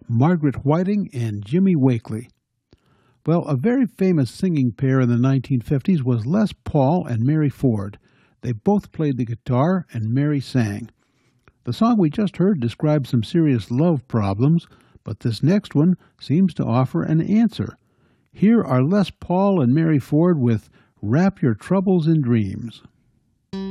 Margaret Whiting and Jimmy Wakely. Well, a very famous singing pair in the 1950s was Les Paul and Mary Ford. They both played the guitar, and Mary sang. The song we just heard describes some serious love problems, but this next one seems to offer an answer. Here are Les Paul and Mary Ford with Wrap Your Troubles in Dreams.